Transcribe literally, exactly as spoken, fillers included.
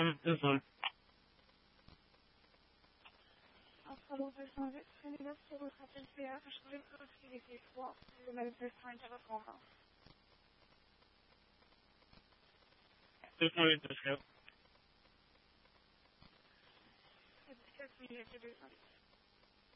I'm this one. Absoluter Sanität hat den sehr verschrieben Aktivitätswort für meine Freund Telefon. This one is the show. It's just me to do something.